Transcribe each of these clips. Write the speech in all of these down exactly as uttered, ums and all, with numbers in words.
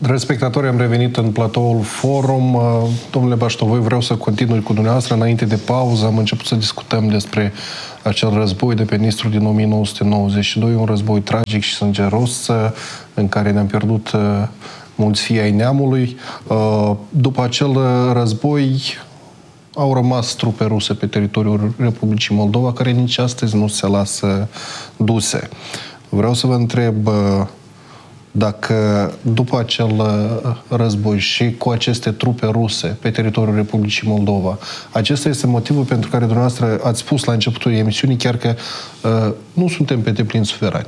Respectatori, am revenit în platoul Forum. Domnule Baștovoi, vreau să continui cu dumneavoastră. Înainte de pauză am început să discutăm despre acel război de pe Nistru din o mie nouă sute nouăzeci și doi, un război tragic și sângeros în care ne-am pierdut mulți fii ai neamului. După acel război au rămas trupe ruse pe teritoriul Republicii Moldova, care nici astăzi nu se lasă duse. Vreau să vă întreb dacă după acel război și cu aceste trupe ruse pe teritoriul Republicii Moldova, acesta este motivul pentru care dumneavoastră ați spus la începutul emisiunii chiar că uh, nu suntem pe deplin suverani.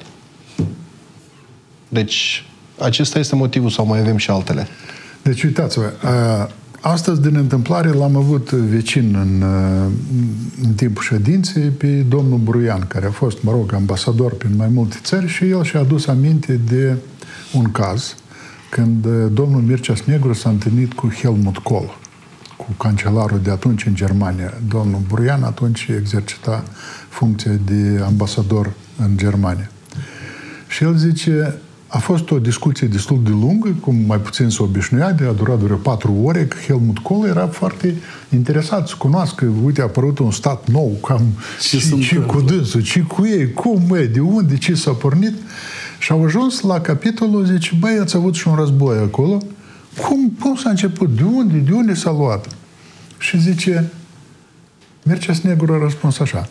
Deci, acesta este motivul sau mai avem și altele? Deci, uitați-vă, uh, astăzi, din întâmplare, l-am avut vecin în, uh, în timpul ședinței pe domnul Bruian, care a fost, mă rog, ambasador prin mai multe țări și el și-a adus aminte de un caz când domnul Mircea Negru s-a întâlnit cu Helmut Kohl, cu cancelarul de atunci în Germania. Domnul Bruian atunci exercita funcția de ambasador în Germania. Și el zice, a fost o discuție destul de lungă, cum mai puțin se obișnuia, de a durat vreo patru ore, că Helmut Kohl era foarte interesat să cunoască, uite, a apărut un stat nou, cam ce, ce, ce cu dânsul, ce cu ei, cum e, de unde, ce s-a pornit. Și au ajuns la capitolul, zice, băi, ați avut și un război acolo. Cum, cum s-a început? De unde? De unde s-a luat? Și zice, Mircea Negru a răspuns așa.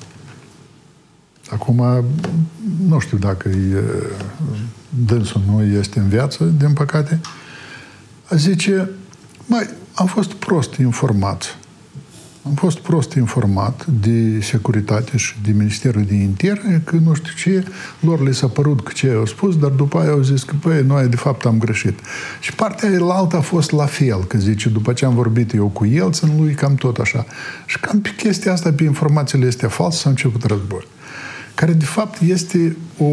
Acum, nu știu dacă e, dânsul nu este în viață, din păcate. Zice, măi, am fost prost informat. Am fost prost informat de securitate și de Ministerul de Interne că nu știu ce, lor le s-a părut că ce au spus, dar după aia au zis că, băi, noi de fapt am greșit. Și partea aia a fost la fel, că zice, după ce am vorbit eu cu el, în lui cam tot așa. Și cam pe chestia asta, pe informațiile astea false, s-a început război. Care, de fapt, este o,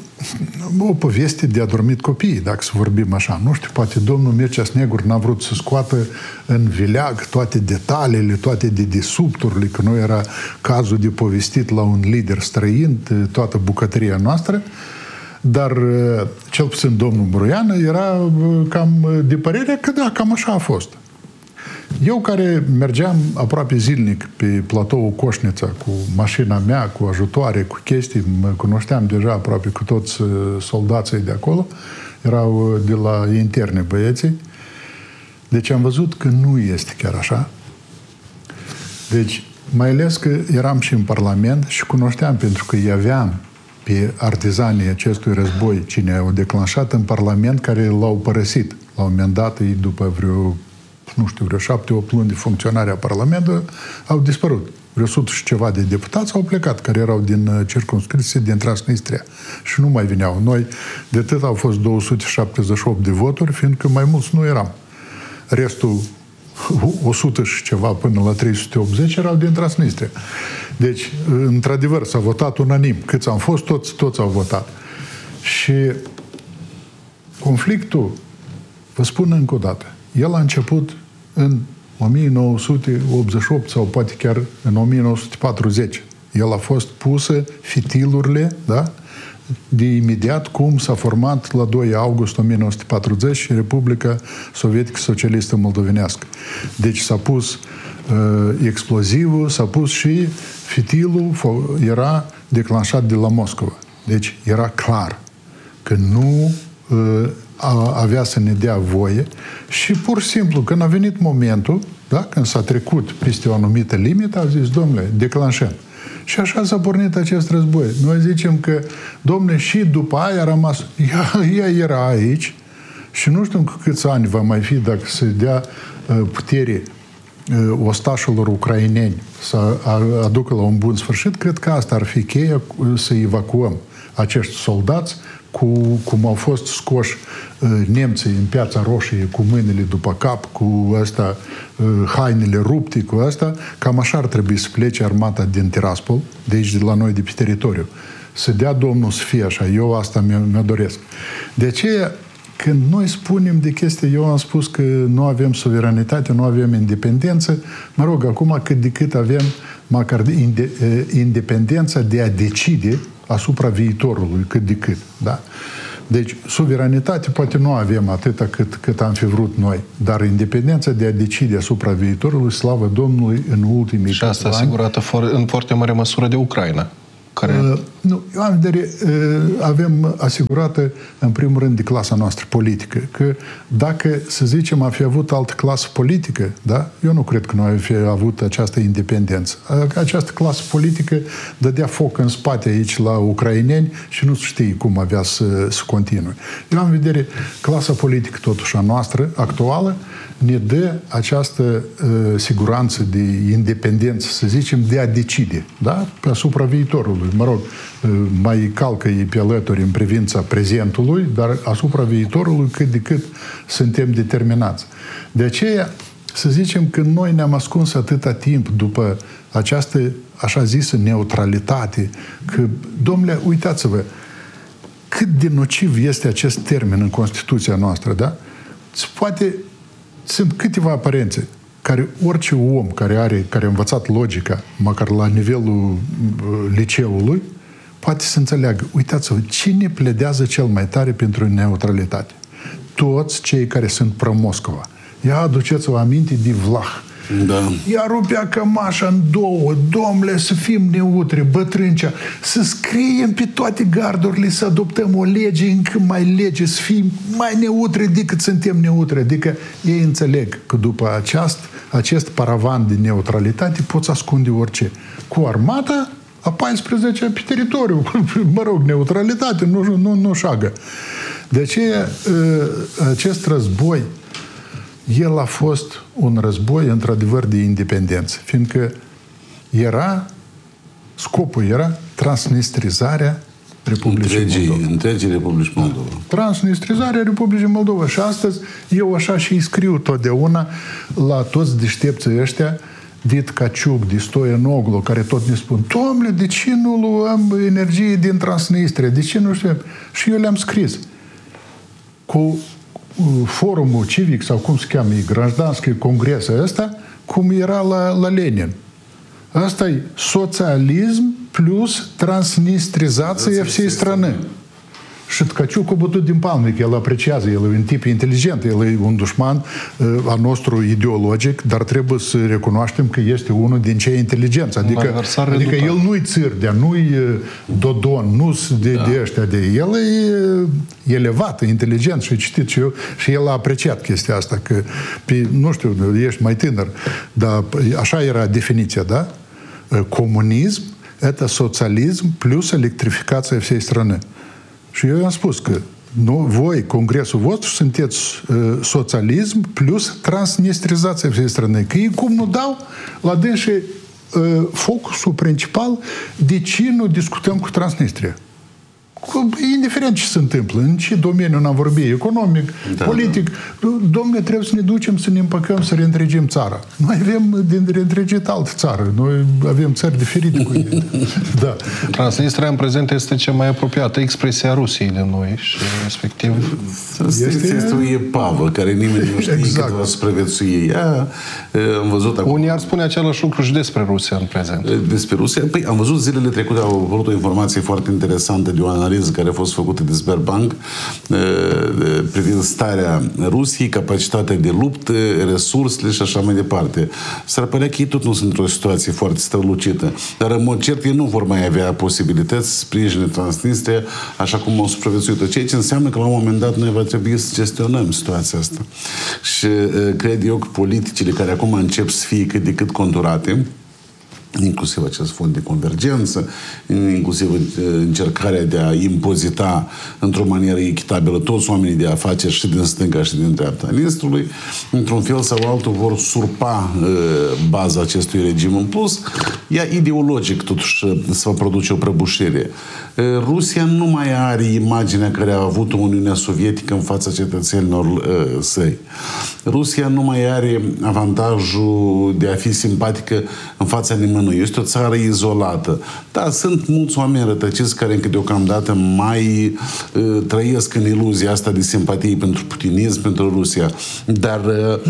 o poveste de adormit copiii, dacă să vorbim așa. Nu știu, poate domnul Mircea Negru n-a vrut să scoată în vileag toate detaliile, toate dedesubturile, că nu era cazul de povestit la un lider străin, toată bucătăria noastră, dar cel puțin domnul Bruian era cam de părere că da, cam așa a fost. Eu care mergeam aproape zilnic pe platoul Coșnița cu mașina mea, cu ajutoare, cu chestii, mă cunoșteam deja aproape cu toți soldații de acolo, erau de la interne băieții, deci am văzut că nu este chiar așa. Deci, mai ales că eram și în Parlament și cunoșteam, pentru că îi aveam pe artizanii acestui război, cine au declanșat în Parlament, care l-au părăsit. La un moment dat, ei, după vreo nu știu, vreo șapte, opt luni de funcționare a Parlamentului, au dispărut. Vreo sută și ceva de deputați au plecat, care erau din circumscripție din Transnistria. Și nu mai veneau. Noi, de atât au fost două sute șaptezeci și opt de voturi, fiindcă mai mulți nu eram. Restul, o sută și ceva până la trei sute optzeci, erau din Transnistria. Deci, într-adevăr, s-a votat unanim. Câți am fost, toți, toți au votat. Și conflictul, vă spun încă o dată, el a început în o mie nouă sute optzeci și opt sau poate chiar în o mie nouă sute patruzeci. El a fost pusă fitilurile, da? De imediat cum s-a format la doi august o mie nouă sute patruzeci Republica Sovietică Socialistă Moldovenească. Deci s-a pus uh, explozivul, s-a pus și fitilul era declanșat de la Moscova. Deci era clar că nu uh, avea să ne dea voie și pur și simplu, când a venit momentul, da, când s-a trecut peste o anumită limită, a zis, domnule, declanșăm. Și așa s-a pornit acest război. Noi zicem că, domnule, și după aia a rămas, ea, ea era aici și nu știu câți ani va mai fi dacă se dea putere ostașilor ucraineni să aducă la un bun sfârșit, cred că asta ar fi cheia să evacuăm acești soldați cu cum au fost scoși uh, nemții în Piața Roșie cu mâinile după cap, cu asta, uh, hainele rupte, cu asta, cam așa ar trebui să plece armata din Tiraspol, de aici, de la noi, de pe teritoriu. Să dea Domnul să fie așa. Eu asta mi-o doresc. De aceea, când noi spunem de chestii, eu am spus că nu avem suveranitate, nu avem independență, mă rog, acum cât de cât avem măcar inde, independența de a decide asupra viitorului, cât de cât. Da? Deci, suveranitate poate nu avem atâta cât, cât am fi vrut noi, dar independența de a decide asupra viitorului, slavă Domnului, în ultimii și asta ani, asigurată în foarte mare măsură de Ucraina. Care... Uh, nu, eu am vedere, uh, avem asigurată, în primul rând, de clasa noastră politică. Că dacă, să zicem, am fi avut altă clasă politică, da? Eu nu cred că noi am fi avut această independență. Această clasă politică dădea foc în spate aici la ucraineni și nu știi cum avea să, să continue. Eu am în vedere, clasa politică, totuși, a noastră, actuală, ne dă această uh, siguranță de independență, să zicem, de a decide, da? Asupra viitorului. Mă rog, uh, mai calcă ei pe alături în privința prezentului, dar asupra viitorului cât de cât suntem determinați. De aceea, să zicem că noi ne-am ascuns atâta timp după această, așa zisă, neutralitate, că, domnule, uitați-vă, cât de nociv este acest termen în Constituția noastră, da? Poate sunt câteva aparențe care orice om care are, care a învățat logica, măcar la nivelul liceului, poate să înțeleagă. Uitați-vă, cine pledează cel mai tare pentru neutralitate? Toți cei care sunt pro-Moscova. Ia aduceți-vă aminte de Vlah. Da. Ea rupea cămașa în două, domnule, să fim neutri, bătrâncea, să scriem pe toate gardurile, să adoptăm o lege încă mai lege, să fim mai neutri decât suntem neutri. Adică ei înțeleg că după aceast, acest paravan de neutralitate poți ascunde orice. Cu armata a paisprezecea pe teritoriu, mă rog, neutralitate, nu, nu, nu șagă. De aceea, acest război, el a fost un război, într-adevăr, de independență, fiindcă era, scopul era transnistrizarea Republicii întregii, Moldova. Întregii Republici Moldova. Transnistrizarea Republicii Moldova. Și astăzi, eu așa și scriu totdeauna la toți deștepții ăștia, dit Caciuc, de Stoianoglu, care tot ne spun, domnule, de ce nu luăm energie din Transnistria? De ce nu știu? Și eu le-am scris. Cu forumul civic, sau cum se cheamă, Grajdanski congresul ăsta, cum era la, la Lenin. Asta e socialism plus transnistrizația всей страны. Și Tkaciuc a bătut din palme, că el apreciază, el e un tip inteligent, el e un dușman uh, al nostru ideologic, dar trebuie să recunoaștem că este unul din cei inteligenți. Adică, adică el nu-i Țârdea, nu-i Dodon, nu de, da. de ăștia de el e elevat, inteligent și citit și eu, și el a apreciat chestia asta, că, pe, nu știu, ești mai tânăr, dar așa era definiția, da? Comunism, это socialism plus electrificația всей страны. Și eu i-am spus că nu, voi, congresul vostru, sunteți uh, socialism plus transnistrizația всей страны. Că ei cum nu dau la dânsi uh, focusul principal de ce nu discutăm cu Transnistria. Cu, indiferent ce se întâmplă, în ce domeniu n-am vorbit, economic, da, politic, da. Dom'le, trebuie să ne ducem, să ne împăcăm, să reîntregim țara. Noi avem de reîntregit altă țară. Noi avem țări diferite cu ei. Da. Transnistria în prezent este cea mai apropiată expresia Rusiei de noi și respectiv... Este, este o epavă care nimeni nu știe exact. Cât va supraviețui ea. Am văzut acum... Unii ar spune același lucru și despre Rusia în prezent. Despre Rusia? Păi am văzut zilele trecute, au apărut o informație foarte interesantă de o analiză care a fost făcută de Sberbank privind starea Rusiei, capacitatea de luptă, resursele și așa mai departe. S-ar părea că ei tot nu sunt într-o situație foarte strălucită. Dar în mod cert ei nu vor mai avea posibilități să sprijine Transnistria așa cum au supraviețuit-o. Ceea ce înseamnă că la un moment dat noi va trebui să gestionăm situația asta. Și cred eu că politicile care acum încep să fie cât de cât conturate, inclusiv acest fond de convergență, inclusiv încercarea de a impozita într-o manieră echitabilă toți oamenii de afaceri și din stânga și din dreapta Nistrului, într-un fel sau altul vor surpa uh, baza acestui regim. În plus, ea ideologic totuși să va produce o prăbușire. Uh, Rusia nu mai are imaginea care a avut-o Uniunea Sovietică în fața cetățenilor uh, săi. Rusia nu mai are avantajul de a fi simpatică în fața nimănui. română, este o țară izolată. Da, sunt mulți oameni rătăciți care încă deocamdată mai uh, trăiesc în iluzia asta de simpatie pentru putinism, pentru Rusia. Dar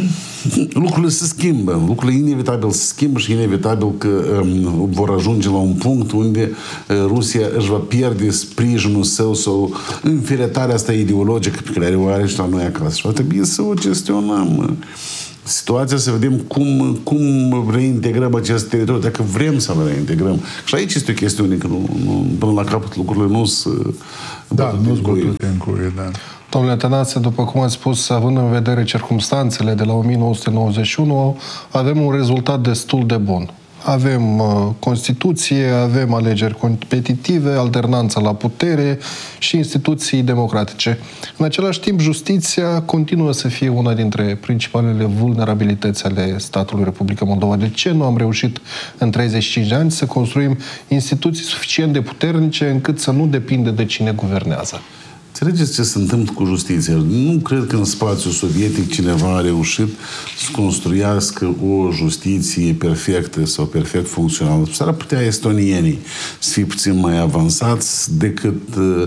uh, lucrurile se schimbă. Lucrurile inevitabil se schimbă și inevitabil că um, vor ajunge la un punct unde uh, Rusia își va pierde sprijinul său sau înfiretarea asta ideologică pe care o are și la noi acasă. Și va trebui să o gestionăm situația, să vedem cum, cum reintegrăm acest teritoriu, dacă vrem să le reintegrăm. Și aici este o chestiune, că nu, nu, până la capăt lucrurile nu sunt da, nu sunt bătute în cuie, da. Domnule Tănase, după cum ați spus, având în vedere circumstanțele de la o mie nouă sute nouăzeci și unu, avem un rezultat destul de bun. Avem uh, Constituție, avem alegeri competitive, alternanța la putere și instituții democratice. În același timp, justiția continuă să fie una dintre principalele vulnerabilități ale statului Republica Moldova. De ce nu am reușit în treizeci și cinci de ani să construim instituții suficient de puternice încât să nu depindă de cine guvernează? Înțelegeți ce se întâmplă cu justiția? Nu cred că în spațiul sovietic cineva a reușit să construiască o justiție perfectă sau perfect funcțională. S-ar putea estonienii să fie puțin mai avansați decât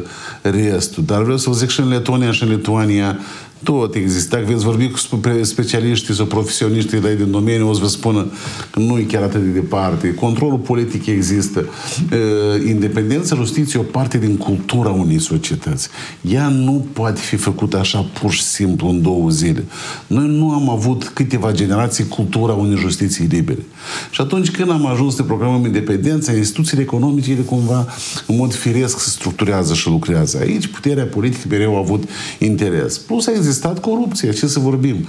restul. Dar vreau să vă zic și în Letonia și în Lituania tot există. Dacă veți vorbi cu specialiștii sau profesioniștii de din domeniu, o să vă spună că nu e chiar atât de departe. Controlul politic există. Independența justiției e o parte din cultura unei societăți. Ea nu poate fi făcută așa pur și simplu în două zile. Noi nu am avut câteva generații cultura unei justiții libere. Și atunci când am ajuns să programăm independența, instituțiile economice, ele cumva în mod firesc se structurează și lucrează. Aici puterea politică mereu a avut interes. Plus a existat corupție, ce să vorbim.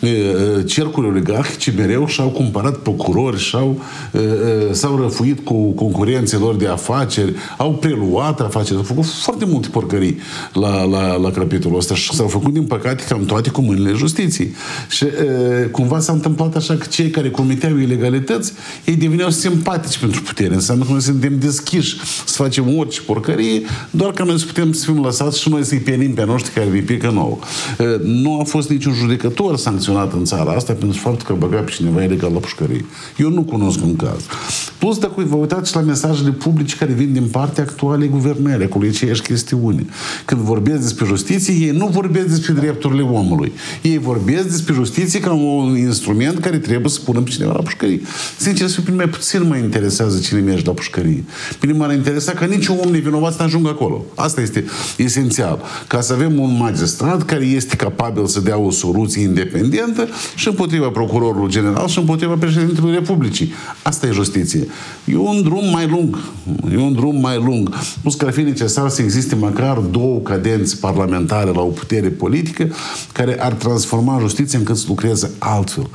Cercurile oligarhice mereu și-au cumpărat procurori, și-au, s-au răfuit cu concurenții lor de afaceri, au preluat afaceri, au făcut foarte multe porcării la, la, la capitolul ăsta și s-au făcut, din păcate, cam toate cu mâinile justiției. Și cumva s-a întâmplat așa că cei care comiteau ilegalități, ei deveneau simpatici pentru putere. Înseamnă că noi suntem deschiși să facem orice porcărie, doar că noi să putem să fim lăsați și noi să-i penim pe noștri care îi pică nouă. Nu a fost niciun judecător sancționat în țara asta pentru faptul că băga pe cineva ilegal la pușcărie. Eu nu cunosc un caz. Plus, dacă vă uitați la mesajele publice care vin din partea actualei guvernări, acolo e aceeași chestiune. Când vorbesc despre justiție, ei nu vorbesc despre drepturile omului. Ei vorbesc despre justiție ca un instrument care trebuie să pună pe cineva la pușcărie. Sincer, să mai puțin mă interesează cine merge la pușcărie. Bine, m-ar interesa ca niciun om nevinovat să ajungă acolo. Asta este esențial. Ca să avem un magistrat care este capabil să dea o soluție independentă și împotriva procurorului general și împotriva președintelui Republicii. Asta e justiție. E un drum mai lung. E un drum mai lung. Plus că ar fi necesar să existe măcar două cadențe parlamentare la o putere politică care ar transforma justiția încât să lucreze altfel.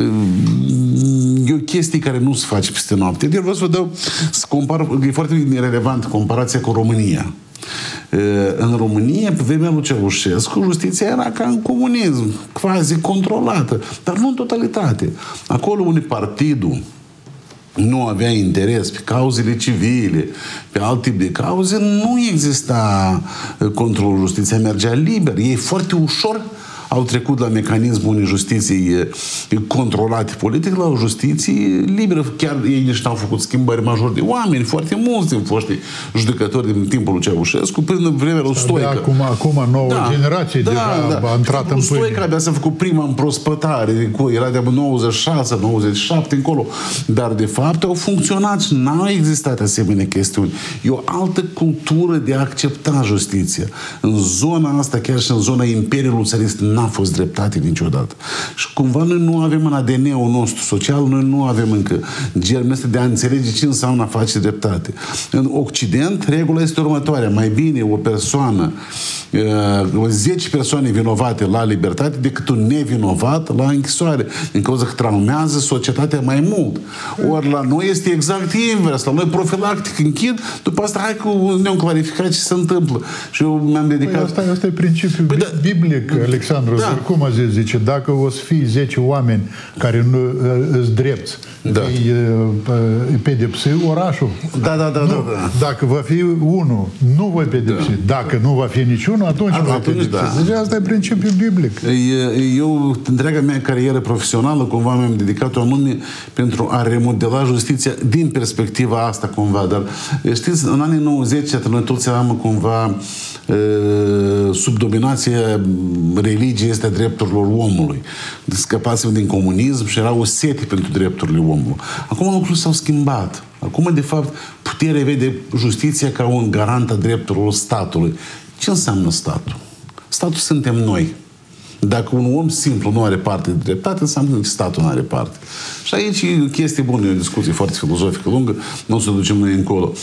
E o chestie care nu se face peste noapte. Eu vreau să vă dau, să compar, e foarte relevant comparația cu România. În România, pe vremea lui Ceaușescu, justiția era ca în comunism, quasi controlată, dar nu în totalitate. Acolo unde partidul nu avea interes pe cauzele civile, pe alt tip de cauze, nu exista controlul justiției, mergea liber. Ei foarte ușor au trecut la mecanismul unei justiții controlate politic la o justiție liberă. Chiar ei nici n-au făcut schimbări majore de oameni, foarte mulți din foștii judecători din timpul lui Ceaușescu, până în vremea lui Stoica. Acum, acum nouă da, generație da, deja da. a intrat în pâine. Stoica abia s-a făcut prima împrospătare, era de nouăzeci și șase, nouăzeci și șapte încolo, dar de fapt au funcționat și n-au existat asemenea chestiuni. E o altă cultură de a accepta justiția. În zona asta, chiar și în zona Imperiului Țărist, n-a fost dreptate niciodată. Și cumva noi nu avem în A D N-ul nostru social, noi nu avem încă germul ăsta de a înțelege ce înseamnă a face dreptate. În Occident, regula este următoarea. Mai bine o persoană, zece persoane vinovate la libertate decât un nevinovat la închisoare. Din cauza că traumează societatea mai mult. Ori la noi este exact invers. La noi profilactic închid, după asta hai cu ne-am clarificat ce se întâmplă. Și eu mi-am dedicat... Păi asta, asta e principiul păi, biblic, Alexandru. Alexandru, Da. cum a zis, zice, dacă o să fie zece oameni care nu îți drepți, Da. îi, îi pedepsi orașul. Da, da, da, Nu, da, da. Dacă va fi unul, nu voi pedepsi. Da. Dacă nu va fi niciunul, atunci Atunci, voi pedepsi. da. Deci asta e principiul biblic. Eu, întreaga mea carieră profesională, cumva mi-am dedicat-o anume pentru a remodela justiția din perspectiva asta, cumva. Dar știți, în anii nouăzeci, noi toți eram cumva sub dominația religiei este a drepturilor omului. Scăpați-vă din comunism și era o sete pentru drepturile omului. Acum lucrurile s-au schimbat. Acum, de fapt, puterea vede justiția ca un garant a drepturilor statului. Ce înseamnă statul? Statul suntem noi. Dacă un om simplu nu are parte de dreptate, înseamnă că statul nu are parte. Și aici e o chestie bună, e o discuție foarte filozofică lungă, nu o să o ducem noi încolo.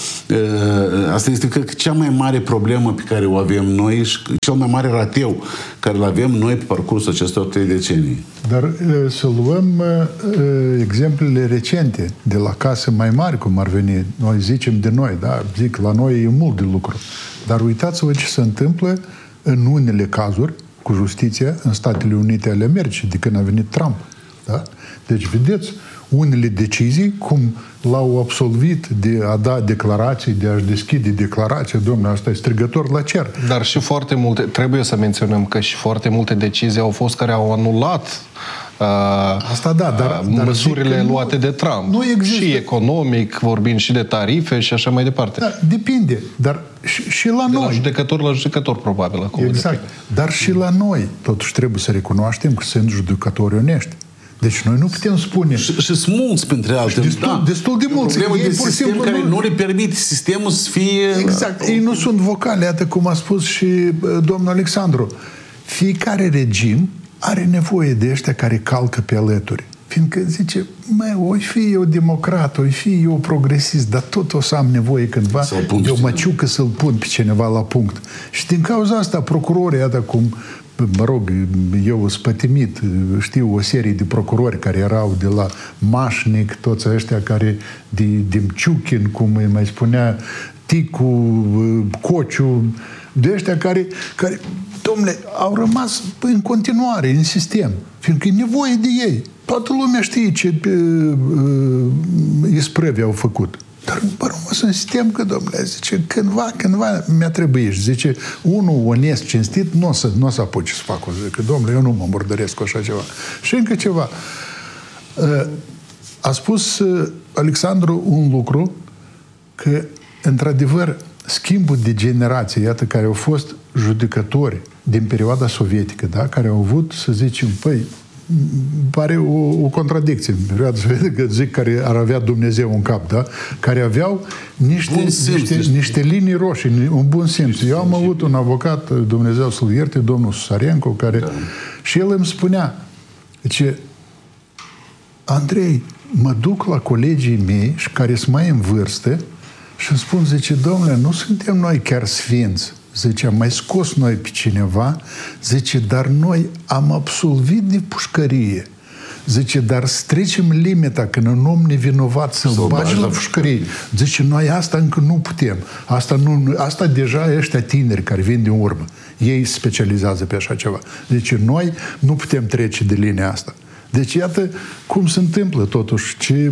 Asta este, cred că, cea mai mare problemă pe care o avem noi și cel mai mare rateu care îl avem noi pe parcursul acestor trei decenii. Dar să luăm exemplele recente de la case mai mari, cum ar veni. Noi zicem de noi, da? Zic, la noi e mult de lucru. Dar uitați-vă ce se întâmplă în unele cazuri cu justiția în Statele Unite ale Americii, de când a venit Trump. Da? Deci, vedeți, unele decizii, cum l-au absolvit de a da declarații, de a-și deschide declarații, domnule, asta e strigător la cer. Dar și foarte multe, trebuie să menționăm că și foarte multe decizii au fost care au anulat uh, Asta da, dar, uh, dar măsurile nu, luate de Trump. Nu există. Și economic, vorbind și de tarife și așa mai departe. Da, depinde, dar și, și la De noi. la judecător la judecător, probabil. Acum Exact. depinde. Dar și la noi, totuși, trebuie să recunoaștem că sunt judecători onești. Deci noi nu putem spune... Și, și sunt mulți, printre altele. Destul, da. destul de mulți. E o problemă Ei de pur și sistem simplu care nu- nu le permite sistemul să fie... Exact. Ei nu sunt vocale, iată cum a spus și uh, domnul Alexandru. Fiecare regim are nevoie de ăștia care calcă pe alături. Fiindcă zice, măi, oi fi eu democrat, oi fi eu progresist, dar tot o să am nevoie cândva Să-l pun de o pe măciucă să-l pun pe cineva la punct. Și din cauza asta, procurorii, iată cum, mă rog, eu spătimit, știu o serie de procurori care erau de la Mașnic, toți ăștia care, de Demciuchin, cum îi mai spunea, Ticu, Cociu, de ăștia care, care, domnule, au rămas în continuare în sistem, fiindcă e nevoie de ei. Toată lumea știe ce uh, uh, isprăvi au făcut. Dar mă rămas în sistem că, domnule, zice, cândva, cândva mi-a trebuit. Și zice, unul onest, cinstit, nu o să, n-o să apuce să facă. Zice, domnule, eu nu mă murdăresc cu așa ceva. Și încă ceva. Uh, a spus uh, Alexandru un lucru, că, într-adevăr, schimbul de generație, iată, care au fost judecători din perioada sovietică, da, care au avut, să zicem, păi, pare o, o contradicție în perioada sovietică, zic, care ar avea Dumnezeu în cap, da, care aveau niște, Bun simț, niște, niște- niște linii roșii, un bun simț. Eu am avut un avocat, Dumnezeu să-l ierte, domnul Susarenco, care, da. și el îmi spunea, zice, Andrei, mă duc la colegii mei și care sunt mai în vârstă și îmi spun, zice, domnule, nu suntem noi chiar sfinți. Zice, am mai scos noi pe cineva, zice, dar noi am absolvit de pușcărie. Zice, dar să trecem limita când un om nevinovat să-l Să-l bagi bagi la la pușcărie. Zice, noi asta încă nu putem. Asta, nu, asta deja ăștia tineri care vin din urmă. Ei specializează pe așa ceva. Zice, noi nu putem trece de linia asta. Deci, iată cum se întâmplă totuși, ce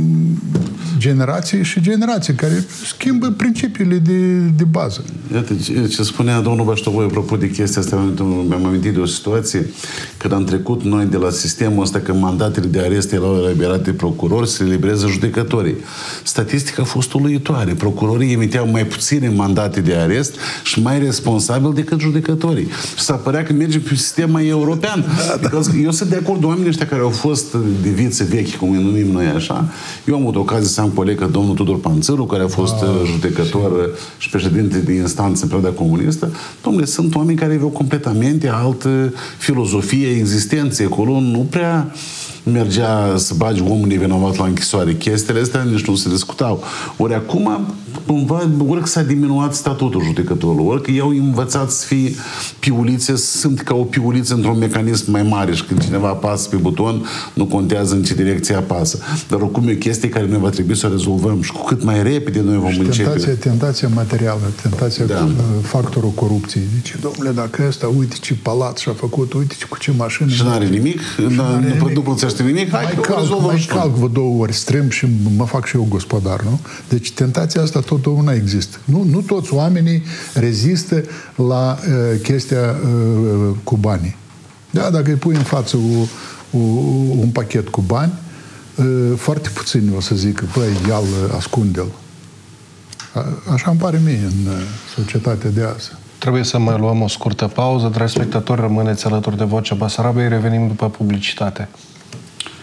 generații și generații care schimbă principiile de, de bază. Iată ce, ce spunea domnul Baștovoi apropo de chestia asta, mi-am amintit de o situație când am trecut noi de la sistemul ăsta că mandatele de arest erau eliberate de procurori, se eliberează judecătorii. Statistica a fost uluitoare. Procurorii emiteau mai puține mandate de arest și mai responsabili decât judecătorii. Și s-a părea că mergem pe un sistem mai european. Da, da. Eu sunt de acord, oamenii ăștia care au fost de viță vechi, cum îi numim noi așa. Eu am avut ocazie să am coleg ca domnul Tudor Panțăru, care a fost ah, judecător și președinte de instanță în perioada comunistă. Dom'le, sunt oameni care aveau completamente altă filozofie existenței. Acolo nu prea mergea să bagi omul nevinovat la închisoare. Chestiile astea nici nu se discutau. Ori acum, cumva, ori că s-a diminuat statutul judecătorului, ori că i-au învățat să fie piulițe, sunt ca o piuliță într-un mecanism mai mare și când cineva apasă pe buton, nu contează în ce direcție apasă. Dar oricum e o chestie care noi va trebui să o rezolvăm și cu cât mai repede noi vom începe. Tentația, tentația materială, tentația Da. cu factorul corupției. Deci, domnule, dacă ăsta, uite ce palat și-a făcut, uite ce, cu ce mașină. Și n-are nimic, nu, nu plătește nimic, hai mai că o calc, rezolvăm mai și noi. calc vă două ori strâmb și mă fac și eu gospodar, nu? Deci tentația asta totdeauna există. Nu, nu toți oamenii rezistă la uh, chestia uh, cu banii. Da, dacă îi pui în față o, o, un pachet cu bani, uh, foarte puțini o să zică, băi, ia-l, ascunde-l. A, așa îmi pare mie în uh, societatea de azi. Trebuie să mai luăm o scurtă pauză. Dragi spectatori, rămâneți alături de Vocea Basarabiei. Revenim după publicitate.